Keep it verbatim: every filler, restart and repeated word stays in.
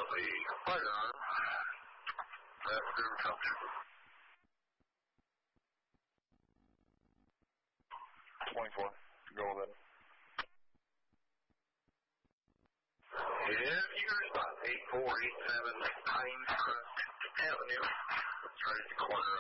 the firearm. That's River Township. twenty-four. Go with it. Yeah, you respond. eight four eight seven Pinecrest Avenue. It's right at the corner